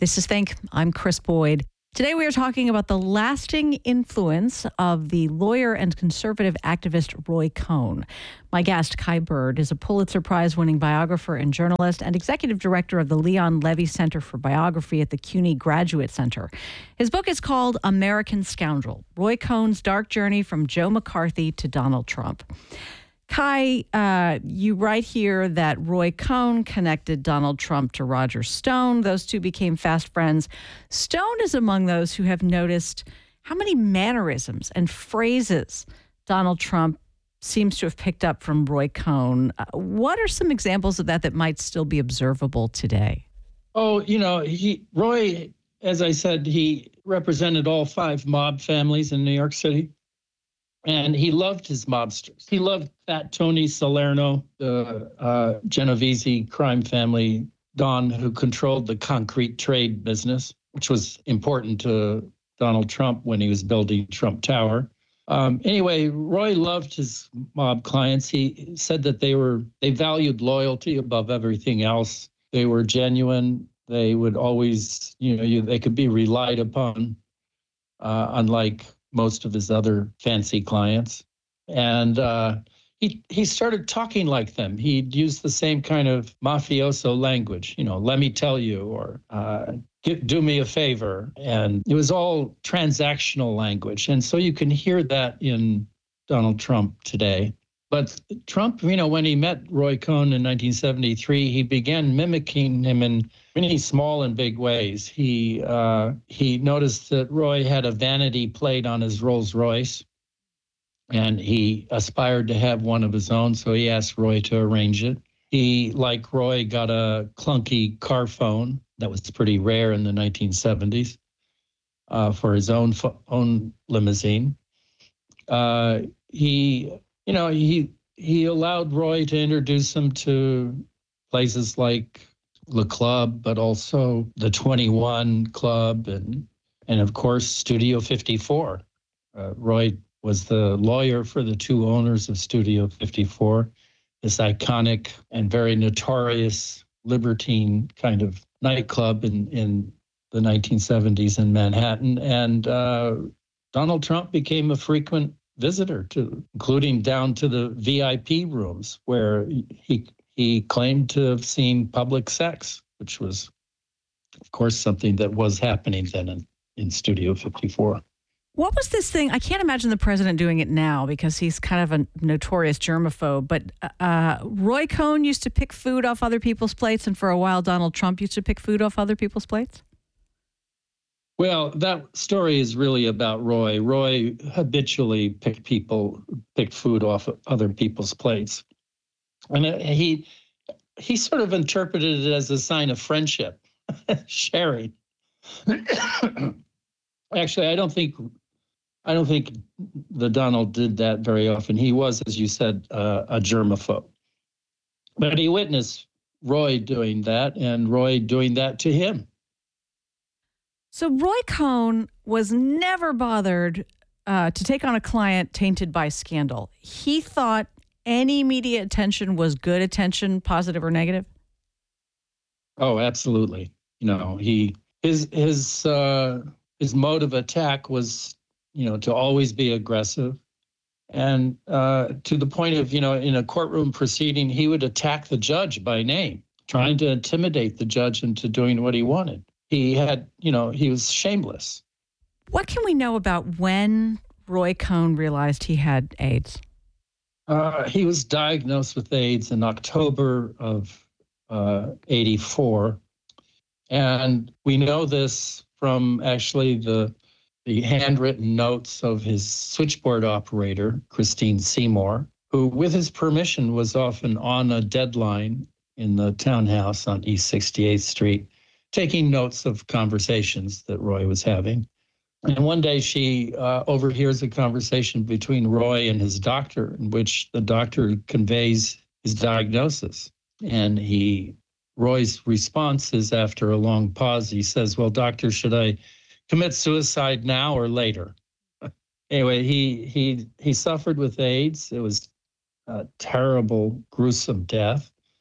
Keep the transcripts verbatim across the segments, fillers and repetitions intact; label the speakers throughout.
Speaker 1: This is Think. I'm Chris Boyd. Today we are talking about the lasting influence of the lawyer and conservative activist Roy Cohn. My guest, Kai Bird, is a Pulitzer Prize-winning biographer and journalist and executive director of the Leon Levy Center for Biography at the CUNY Graduate Center. His book is called American Scoundrel: Roy Cohn's Dark Journey from Joe McCarthy to Donald Trump. Kai, uh, you write here that Roy Cohn connected Donald Trump to Roger Stone. Those two became fast friends. Stone is among those who have noticed how many mannerisms and phrases Donald Trump seems to have picked up from Roy Cohn. Uh, what are some examples of that that might still be observable today?
Speaker 2: Oh, you know, he Roy, as I said, he represented all five mob families in New York City. And he loved his mobsters. He loved Fat Tony Salerno, the uh, Genovese crime family don who controlled the concrete trade business, which was important to Donald Trump when he was building Trump Tower. Um, anyway, Roy loved his mob clients. He said that they were they valued loyalty above everything else. They were genuine. They would always, you know, you, they could be relied upon, uh, unlike most of his other fancy clients. And uh, he he started talking like them. He'd use the same kind of mafioso language, you know, let me tell you, or uh, get, do me a favor. And it was all transactional language. And so you can hear that in Donald Trump today. But Trump, you know, when he met Roy Cohn in nineteen seventy-three, he began mimicking him in many small and big ways. He uh, he noticed that Roy had a vanity plate on his Rolls Royce, and he aspired to have one of his own, so he asked Roy to arrange it. He, like Roy, got a clunky car phone that was pretty rare in the nineteen seventies uh, for his own own limousine. Uh, he, you know, he he allowed Roy to introduce him to places like Le Club, but also the twenty-one Club, and and of course Studio fifty-four. Uh, Roy was the lawyer for the two owners of Studio fifty-four, this iconic and very notorious libertine kind of nightclub in, in the nineteen seventies in Manhattan. And uh, Donald Trump became a frequent visitor to, including down to the V I P rooms where he he claimed to have seen public sex, which was, of course, something that was happening then in, in Studio fifty-four.
Speaker 1: What was this thing? I can't imagine the president doing it now because he's kind of a notorious germaphobe, but uh, Roy Cohn used to pick food off other people's plates, and for a while Donald Trump used to pick food off other people's plates?
Speaker 2: Well, that story is really about Roy. Roy habitually picked people, picked food off other people's plates. And he he sort of interpreted it as a sign of friendship, sharing. Actually, I don't think I don't think the Donald did that very often. He was, as you said, uh, a germaphobe. But he witnessed Roy doing that, and Roy doing that to him.
Speaker 1: So Roy Cohn was never bothered uh, to take on a client tainted by scandal. He thought any media attention was good attention, positive or negative?
Speaker 2: Oh, absolutely. You know, he his his uh, his mode of attack was, you know, to always be aggressive, and uh, to the point of, you know, in a courtroom proceeding, he would attack the judge by name, trying to intimidate the judge into doing what he wanted. He had, you know, he was shameless.
Speaker 1: What can we know about when Roy Cohn realized he had AIDS?
Speaker 2: Uh, he was diagnosed with AIDS in October of uh, eighty-four. And we know this from actually the, the handwritten notes of his switchboard operator, Christine Seymour, who, with his permission, was often on a deadline in the townhouse on East sixty-eighth Street, taking notes of conversations that Roy was having. And one day she uh, overhears a conversation between Roy and his doctor, in which the doctor conveys his diagnosis. And he, Roy's response is, after a long pause, he says, "Well, doctor, should I commit suicide now or later?" Anyway, he he he suffered with AIDS. It was a terrible, gruesome death.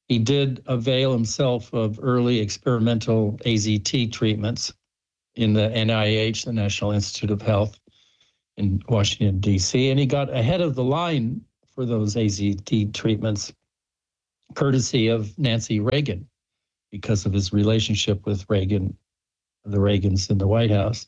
Speaker 2: He did avail himself of early experimental A Z T treatments in the N I H, the National Institute of Health in Washington, D C, and he got ahead of the line for those A Z T treatments, courtesy of Nancy Reagan, because of his relationship with Reagan, the Reagans in the White House.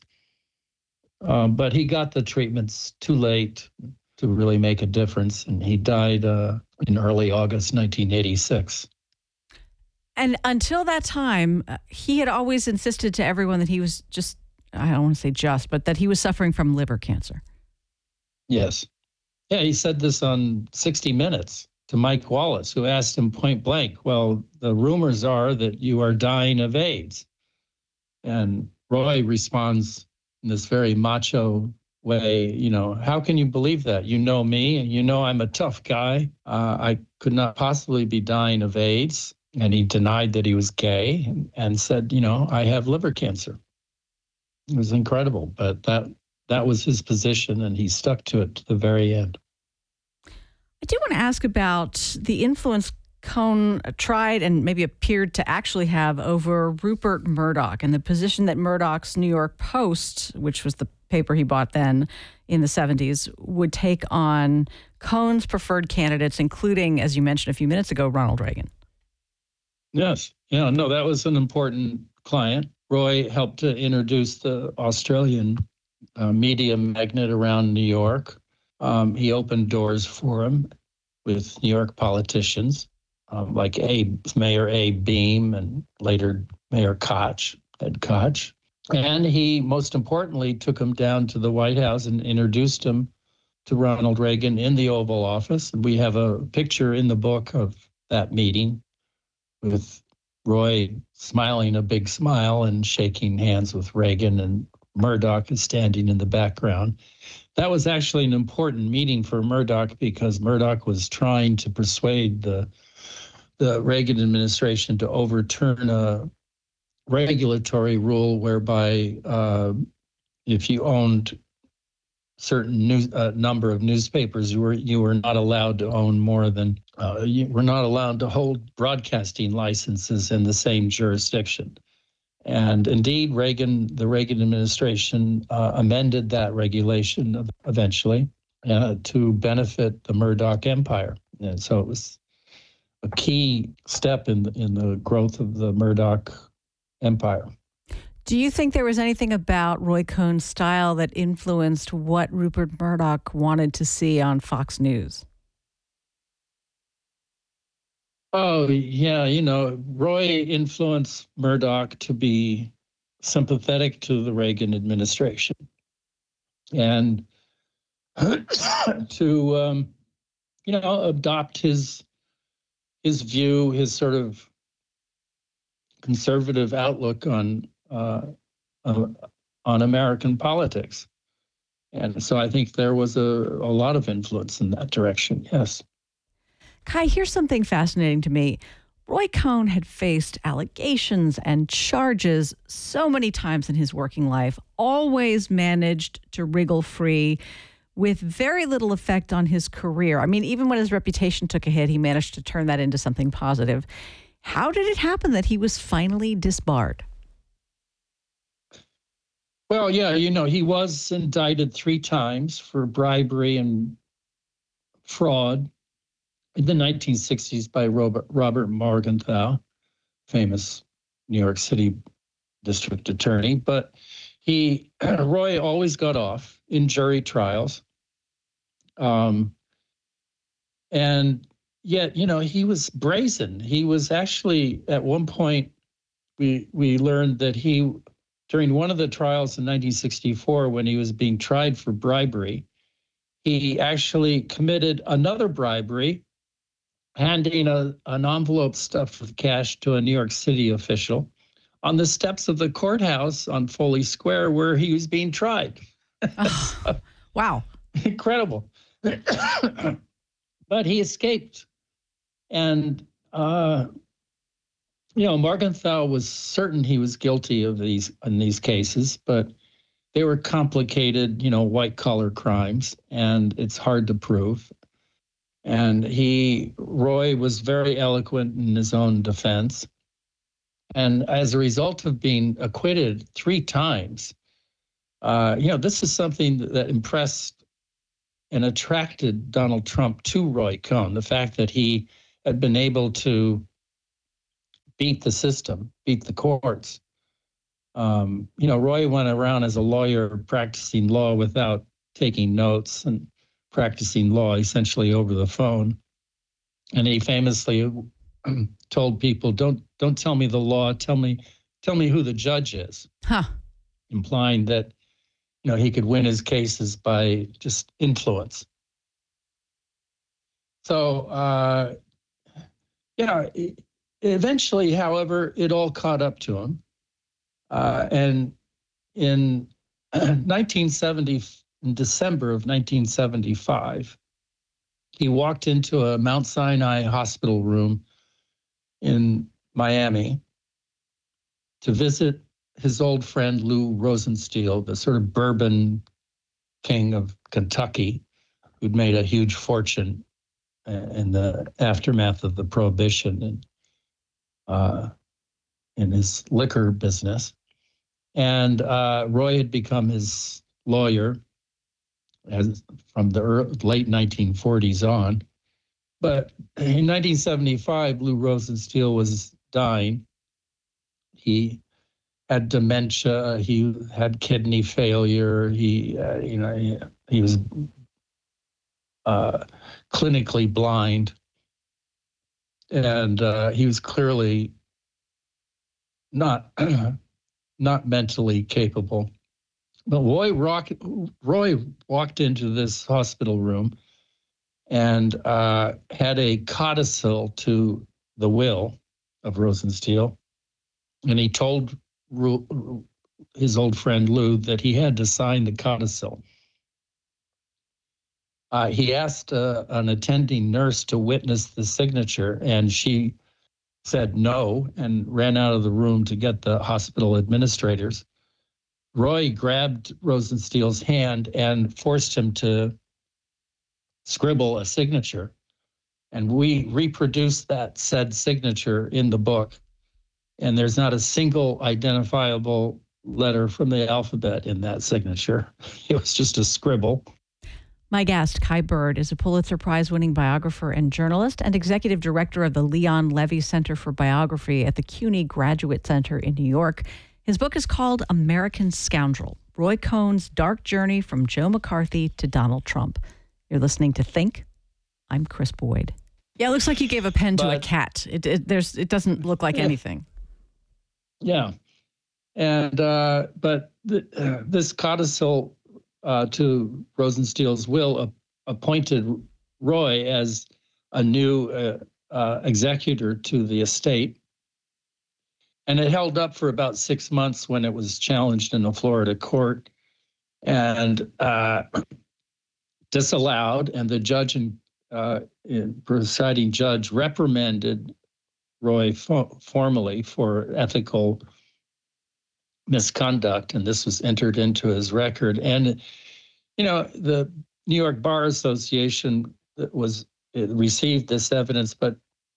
Speaker 2: Um, but he got the treatments too late to really make a difference, and he died uh, in early August nineteen eighty-six.
Speaker 1: And until that time, uh, he had always insisted to everyone that he was just, I don't want to say just, but that he was suffering from liver cancer.
Speaker 2: Yes. Yeah, he said this on sixty minutes to Mike Wallace, who asked him point blank, well, the rumors are that you are dying of AIDS. And Roy responds in this very macho way, you know, how can you believe that? You know me, and you know I'm a tough guy. Uh, I could not possibly be dying of AIDS. And he denied that he was gay and, and said, you know, I have liver cancer. It was incredible, but that that was his position, and he stuck to it to the very end.
Speaker 1: I do want to ask about the influence Cohn tried and maybe appeared to actually have over Rupert Murdoch and the position that Murdoch's New York Post, which was the paper he bought then in the seventies, would take on Cohn's preferred candidates, including, as you mentioned a few minutes ago, Ronald Reagan.
Speaker 2: Yes. Yeah, no, that was an important client. Roy helped to introduce the Australian uh, media magnet around New York. Um, he opened doors for him with New York politicians um, like Abe, Mayor Abe Beame and later Mayor Koch, Ed Koch. And he, most importantly, took him down to the White House and introduced him to Ronald Reagan in the Oval Office. We have a picture in the book of that meeting with Roy smiling a big smile and shaking hands with Reagan, and Murdoch is standing in the background. That was actually an important meeting for Murdoch because Murdoch was trying to persuade the the Reagan administration to overturn a regulatory rule whereby uh, if you owned certain news uh, number of newspapers, you were you were not allowed to own more than uh, you were not allowed to hold broadcasting licenses in the same jurisdiction. And indeed, Reagan, the Reagan administration uh, amended that regulation eventually uh, to benefit the Murdoch empire. And so it was a key step in the, in the growth of the Murdoch empire.
Speaker 1: Do you think there was anything about Roy Cohn's style that influenced what Rupert Murdoch wanted to see on Fox News?
Speaker 2: Oh, yeah. You know, Roy influenced Murdoch to be sympathetic to the Reagan administration and to, um, you know, adopt his his view, his sort of conservative outlook on uh, uh, on American politics. And so I think there was a, a lot of influence in that direction, yes.
Speaker 1: Kai, here's something fascinating to me. Roy Cohn had faced allegations and charges so many times in his working life, always managed to wriggle free with very little effect on his career. I mean, even when his reputation took a hit, he managed to turn that into something positive. How did it happen that he was finally disbarred?
Speaker 2: Well, yeah, you know, he was indicted three times for bribery and fraud in the nineteen sixties by Robert, Robert Morgenthau, famous New York City district attorney. But he, Roy always got off in jury trials. Um, and yet, you know, he was brazen. He was actually, at one point, we we learned that he, during one of the trials in nineteen sixty-four, when he was being tried for bribery, he actually committed another bribery, handing a, an envelope stuffed with cash to a New York City official on the steps of the courthouse on Foley Square where he was being tried.
Speaker 1: Oh,
Speaker 2: so,
Speaker 1: wow.
Speaker 2: Incredible. But he escaped. And, uh, you know, Morgenthau was certain he was guilty of these in these cases, but they were complicated, you know, white collar crimes, and it's hard to prove. And he, Roy was very eloquent in his own defense. And as a result of being acquitted three times, uh, you know, this is something that impressed and attracted Donald Trump to Roy Cohn, the fact that he had been able to beat the system, beat the courts. Um, you know, Roy went around as a lawyer practicing law without taking notes and practicing law essentially over the phone. And he famously told people, don't don't tell me the law, tell me tell me who the judge is.
Speaker 1: Huh.
Speaker 2: Implying that, you know, he could win his cases by just influence. So, uh, you know, eventually, however, it all caught up to him. Uh, and in nineteen seventy, in December of nineteen seventy-five, he walked into a Mount Sinai hospital room in Miami to visit his old friend Lou Rosenstiel, the sort of bourbon king of Kentucky, who'd made a huge fortune in the aftermath of the Prohibition and uh, in his liquor business. And uh, Roy had become his lawyer as, from the early, late nineteen forties on. But in nineteen seventy-five, Lou Rosenstiel was dying. He had dementia. He had kidney failure. He, uh, you know, he, he was uh, clinically blind, and uh, he was clearly not not mentally capable. But Roy, rock, Roy walked into this hospital room and uh, had a codicil to the will of Rosenstiel, and he told Ru- his old friend Lou that he had to sign the codicil. Uh, he asked uh, an attending nurse to witness the signature, and she said no and ran out of the room to get the hospital administrators. Roy grabbed Rosenstiel's hand and forced him to scribble a signature. And we reproduced that said signature in the book. And there's not a single identifiable letter from the alphabet in that signature. It was just a scribble.
Speaker 1: My guest, Kai Bird, is a Pulitzer Prize-winning biographer and journalist and executive director of the Leon Levy Center for Biography at the CUNY Graduate Center in New York. His book is called American Scoundrel, Roy Cohn's Dark Journey from Joe McCarthy to Donald Trump. You're listening to Think. I'm Chris Boyd. Yeah, it looks like you gave a pen but, to a cat. It, it, there's, it doesn't look like
Speaker 2: yeah.
Speaker 1: anything.
Speaker 2: Yeah. And, uh, but th- uh, this codicil uh, to Rosenstiel's will uh, appointed Roy as a new uh, uh, executor to the estate. And it held up for about six months when it was challenged in a Florida court and uh, disallowed. And the judge and uh, presiding judge reprimanded Roy fo- formally for ethical misconduct, and this was entered into his record. And, you know, the New York Bar Association was it received this evidence, but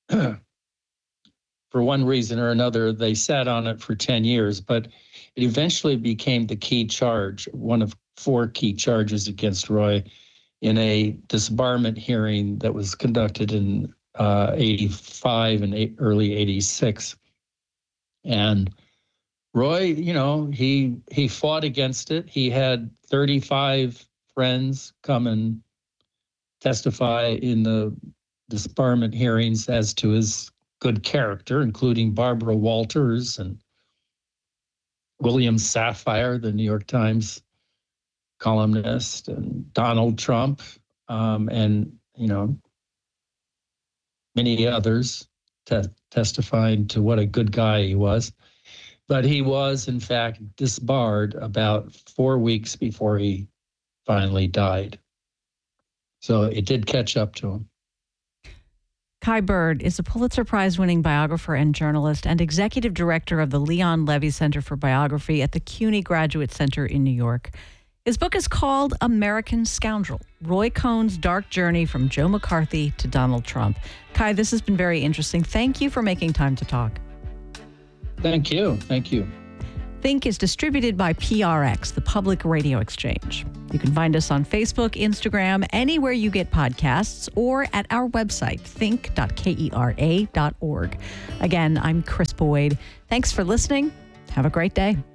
Speaker 2: for one reason or another, they sat on it for ten years, but it eventually became the key charge, one of four key charges against Roy in a disbarment hearing that was conducted in uh, eighty-five and eight, early eighty-six. And Roy, you know, he he fought against it. He had thirty-five friends come and testify in the disbarment hearings as to his good character, including Barbara Walters and William Safire, the New York Times columnist, and Donald Trump, um, and, you know, many others te- testifying to what a good guy he was. But he was, in fact, disbarred about four weeks before he finally died. So it did catch up to him.
Speaker 1: Kai Bird is a Pulitzer Prize-winning biographer and journalist and executive director of the Leon Levy Center for Biography at the CUNY Graduate Center in New York. His book is called American Scoundrel, Roy Cohn's Dark Journey from Joe McCarthy to Donald Trump. Kai, this has been very interesting. Thank you for making time to talk.
Speaker 2: Thank you. Thank you.
Speaker 1: Think is distributed by P R X, the Public Radio Exchange. You can find us on Facebook, Instagram, anywhere you get podcasts, or at our website, think dot kera dot org. Again, I'm Chris Boyd. Thanks for listening. Have a great day.